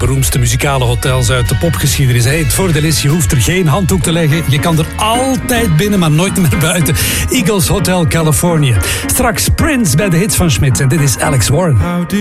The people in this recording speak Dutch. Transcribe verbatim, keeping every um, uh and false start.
beroemdste muzikale hotels uit de popgeschiedenis. Hey, het voordeel is, je hoeft er geen handdoek te leggen. Je kan er altijd binnen, maar nooit meer buiten. Eagles Hotel California. Straks Prince bij de hits van Schmidt. En dit is Alex Warren.